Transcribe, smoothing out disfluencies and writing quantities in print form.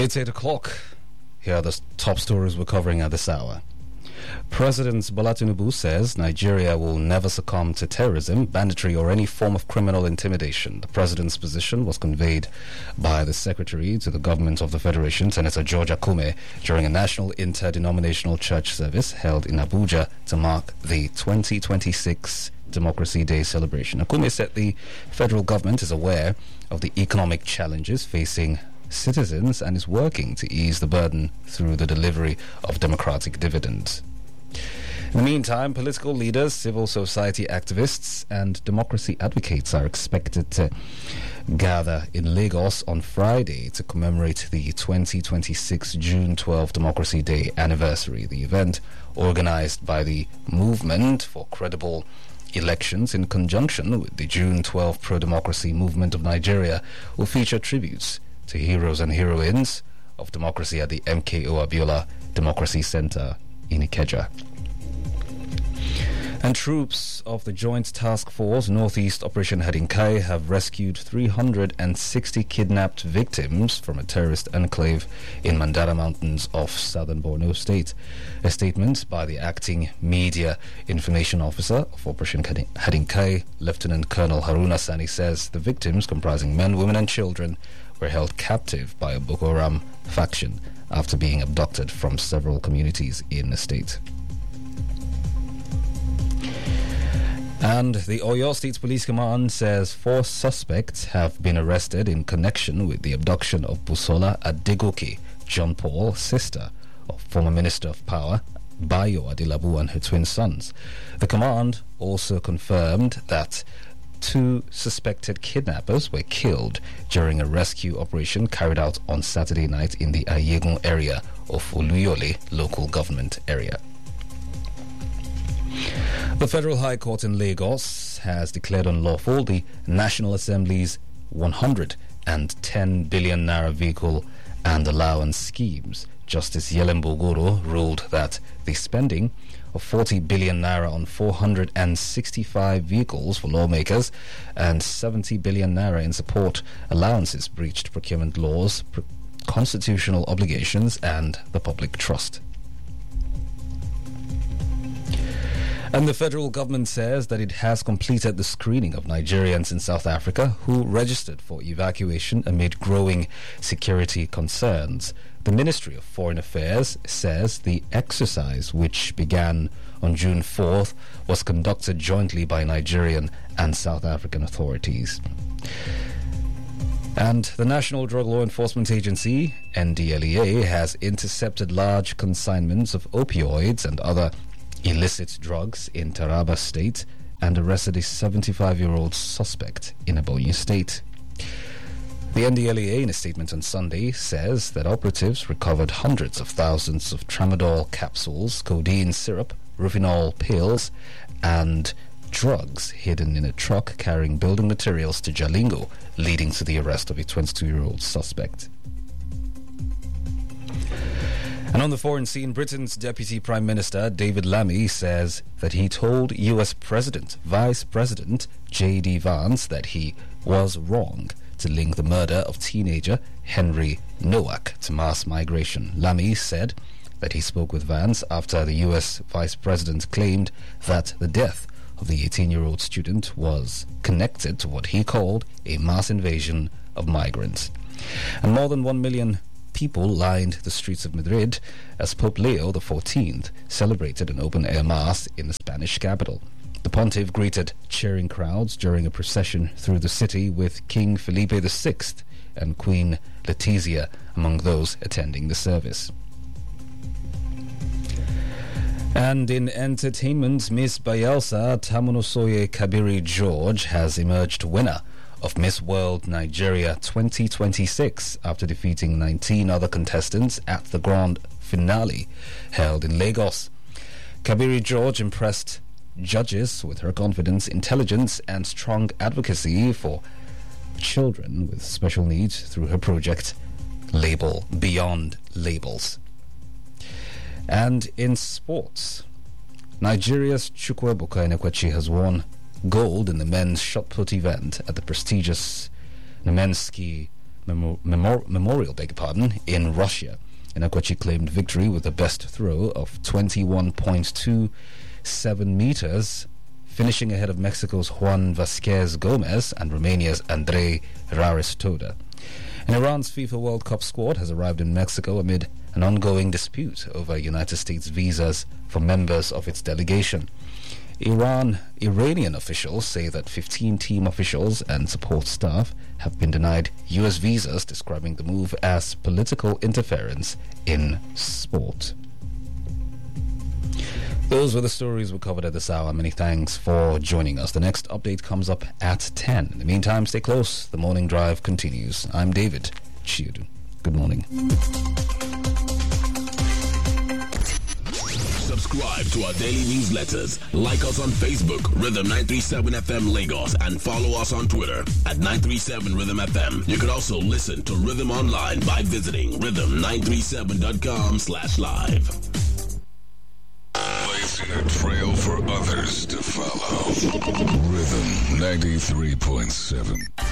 It's 8 o'clock. Here are the top stories we're covering at this hour. President Bola Tinubu says Nigeria will never succumb to terrorism, banditry, or any form of criminal intimidation. The president's position was conveyed by the Secretary to the Government of the Federation, Senator George Akume, during a national interdenominational church service held in Abuja to mark the 2026 Democracy Day celebration. Akume said the federal government is aware of the economic challenges facing citizens and is working to ease the burden through the delivery of democratic dividends. In the meantime, political leaders, civil society activists, and democracy advocates are expected to gather in Lagos on Friday to commemorate the 2026 June 12 Democracy Day anniversary. The event, organized by the Movement for Credible Elections in conjunction with the June 12 Pro-Democracy Movement of Nigeria, will feature tributes to heroes and heroines of democracy at the MKO Abiola Democracy Center in Ikeja. And troops of the Joint Task Force Northeast Operation Hadinkai have rescued 360 kidnapped victims from a terrorist enclave in Mandara Mountains of southern Borno State. A statement by the acting media information officer of Operation Hadinkai, Lieutenant Colonel Haruna Sani, says the victims, comprising men, women and children, were held captive by a Boko Haram faction after being abducted from several communities in the state. And the Oyo State Police Command says 4 suspects have been arrested in connection with the abduction of Busola Adegoke, John Paul, sister of former Minister of Power Bayo Adelabu, and her twin sons. The command also confirmed that 2 suspected kidnappers were killed during a rescue operation carried out on Saturday night in the Ayegun area of Oluyole local government area. The Federal High Court in Lagos has declared unlawful the National Assembly's 110 billion naira vehicle and allowance schemes. Justice Yelem Bogoro ruled that the spending of 40 billion naira on 465 vehicles for lawmakers and 70 billion naira in support allowances breached procurement laws, constitutional obligations and the public trust. And the federal government says that it has completed the screening of Nigerians in South Africa who registered for evacuation amid growing security concerns. The Ministry of Foreign Affairs says the exercise, which began on June 4th, was conducted jointly by Nigerian and South African authorities. And the National Drug Law Enforcement Agency, NDLEA, has intercepted large consignments of opioids and other illicit drugs in Taraba State and arrested a 75-year-old suspect in Ebonyi State. The NDLEA, in a statement on Sunday, says that operatives recovered hundreds of thousands of tramadol capsules, codeine syrup, Rufinol pills, and drugs hidden in a truck carrying building materials to Jalingo, leading to the arrest of a 22-year-old suspect. And on the foreign scene, Britain's Deputy Prime Minister David Lammy says that he told US Vice President J.D. Vance that he was wrong to link the murder of teenager Henry Nowak to mass migration. Lammy said that he spoke with Vance after the US Vice President claimed that the death of the 18-year-old student was connected to what he called a mass invasion of migrants. And more than 1 million people lined the streets of Madrid as Pope Leo XIV celebrated an open-air mass in the Spanish capital. The pontiff greeted cheering crowds during a procession through the city with King Felipe VI and Queen Letizia among those attending the service. And in entertainment, Miss Bayelsa Tamunosoye Kabiri George has emerged winner of Miss World Nigeria 2026 after defeating 19 other contestants at the grand finale held in Lagos. Kabiri George impressed judges with her confidence, intelligence and strong advocacy for children with special needs through her project Label Beyond Labels. And in sports, Nigeria's Chukwuebuka Enekwechi has won gold in the men's shot put event at the prestigious Nemensky Memorial, in Russia. Enakwachi claimed victory with the best throw of 21.27 meters, finishing ahead of Mexico's Juan Vasquez Gomez and Romania's Andrei Rarestoda. And Iran's FIFA World Cup squad has arrived in Mexico amid an ongoing dispute over United States visas for members of its delegation. Iranian officials say that 15 team officials and support staff have been denied U.S. visas, describing the move as political interference in sport. Those were the stories we covered at this hour. Many thanks for joining us. The next update comes up at 10. In the meantime, stay close. The morning drive continues. I'm David Chiudu. Good morning. Subscribe to our daily newsletters. Like us on Facebook, Rhythm 937 FM Lagos, and follow us on Twitter at 937 Rhythm FM. You can also listen to Rhythm online by visiting rhythm937.com/live. Blazing a trail for others to follow. Rhythm 93.7.